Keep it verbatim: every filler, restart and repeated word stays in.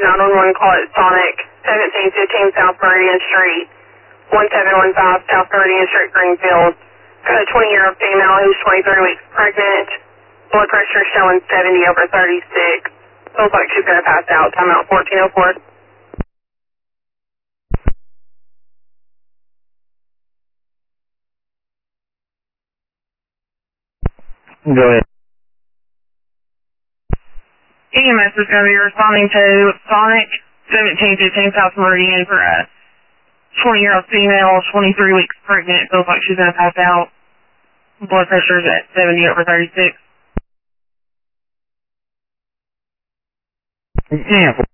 nine one one call at Sonic, seventeen fifteen South Meridian Street, one seven one five South Meridian Street, Greenfield. Got a twenty-year-old female who's twenty-three weeks pregnant. Blood pressure showing seventy over thirty-six. Feels like she's going to pass out. Time out fourteen oh four. Go ahead. E M S is going to be responding to Sonic, seventeen fifteen South Meridian for a twenty-year-old female, twenty-three weeks pregnant. Feels like she's going to pass out. Blood pressure's at seventy over thirty-six. Yeah.